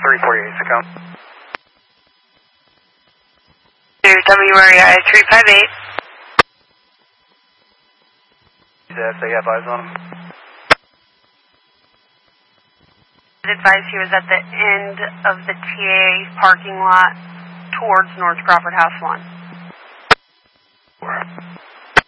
348 account. WREI 358. They have eyes on him. Advised he was at the end of the TA parking lot towards North Crawford House 1.